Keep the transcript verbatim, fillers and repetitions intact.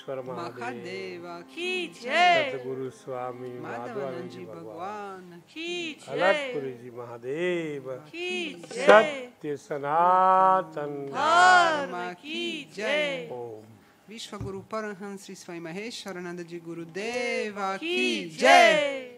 महादेव की जय। सतगुरु स्वामी माधवानंद जी भगवान की जय। अलगपुरी जी महादेव की जय। सत्य सनातन धर्म की जय। ओम। विश्व गुरु परमहंस श्री स्वामी महेश्वरानंद जी गुरुदेव की की जय। जय।